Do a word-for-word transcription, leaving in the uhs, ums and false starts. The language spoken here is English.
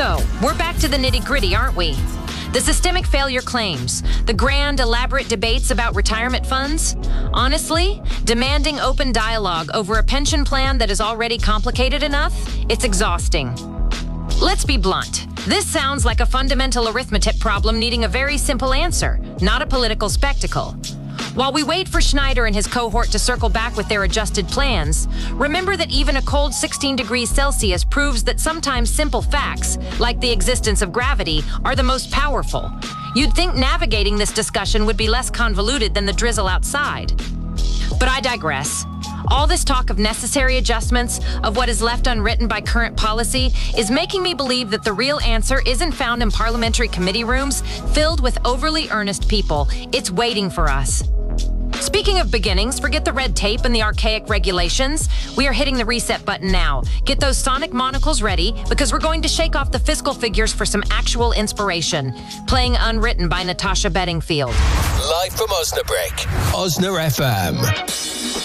So, we're back to the nitty-gritty, aren't we? The systemic failure claims, the grand, elaborate debates about retirement funds. Honestly, demanding open dialogue over a pension plan that is already complicated enough, it's exhausting. Let's be blunt. This sounds like a fundamental arithmetic problem needing a very simple answer, not a political spectacle. While we wait for Schneider and his cohort to circle back with their adjusted plans, remember that even a cold sixteen degrees Celsius proves that sometimes simple facts, like the existence of gravity, are the most powerful. You'd think navigating this discussion would be less convoluted than the drizzle outside. But I digress. All this talk of necessary adjustments, of what is left unwritten by current policy, is making me believe that the real answer isn't found in parliamentary committee rooms filled with overly earnest people. It's waiting for us. Speaking of beginnings, forget the red tape and the archaic regulations. We are hitting the reset button now. Get those sonic monocles ready, because we're going to shake off the fiscal figures for some actual inspiration. Playing Unwritten by Natasha Bedingfield. Live from Osnabrück, Osna F M.